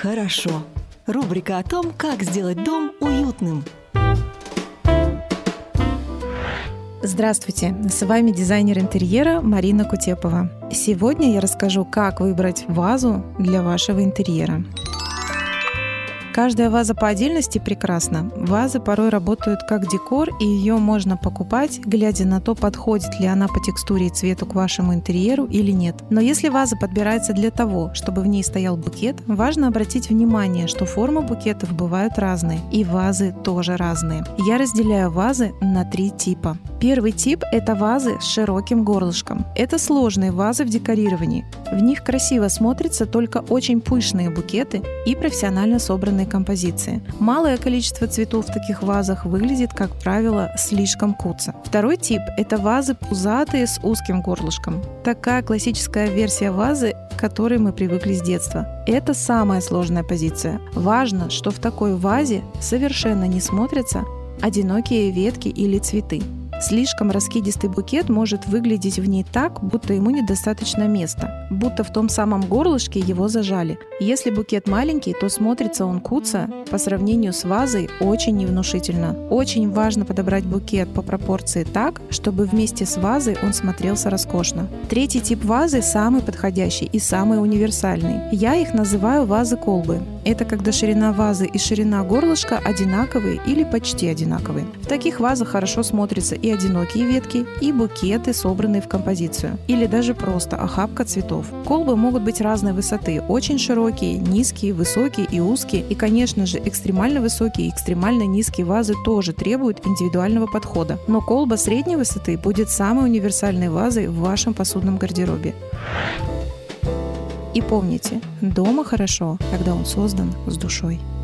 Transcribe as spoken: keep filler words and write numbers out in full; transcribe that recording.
хорошо. Рубрика о том, как сделать дом уютным. Здравствуйте, с вами дизайнер интерьера Марина Кутепова. Сегодня я расскажу, как выбрать вазу для вашего интерьера. Каждая ваза по отдельности прекрасна. Вазы порой работают как декор, и ее можно покупать, глядя на то, подходит ли она по текстуре и цвету к вашему интерьеру или нет. Но если ваза подбирается для того, чтобы в ней стоял букет, важно обратить внимание, что формы букетов бывают разные, и вазы тоже разные. Я разделяю вазы на три типа. Первый тип – это вазы с широким горлышком. Это сложные вазы в декорировании. В них красиво смотрятся только очень пышные букеты и профессионально собранные композиции. Малое количество цветов в таких вазах выглядит, как правило, слишком куцо. Второй тип – это вазы пузатые с узким горлышком. Такая классическая версия вазы, к которой мы привыкли с детства. Это самая сложная позиция. Важно, что в такой вазе совершенно не смотрятся одинокие ветки или цветы. Слишком раскидистый букет может выглядеть в ней так, будто ему недостаточно места, будто в том самом горлышке его зажали. Если букет маленький, то смотрится он куцо, по сравнению с вазой очень невнушительно. Очень важно подобрать букет по пропорции так, чтобы вместе с вазой он смотрелся роскошно. Третий тип вазы самый подходящий и самый универсальный. Я их называю вазы-колбы. Это когда ширина вазы и ширина горлышка одинаковые или почти одинаковые. В таких вазах хорошо смотрятся и одинокие ветки, и букеты, собранные в композицию. Или даже просто охапка цветов. Колбы могут быть разной высоты. Очень широкие, низкие, высокие и узкие. И, конечно же, экстремально высокие и экстремально низкие вазы тоже требуют индивидуального подхода. Но колба средней высоты будет самой универсальной вазой в вашем посудном гардеробе. И помните, дома хорошо, когда он создан с душой.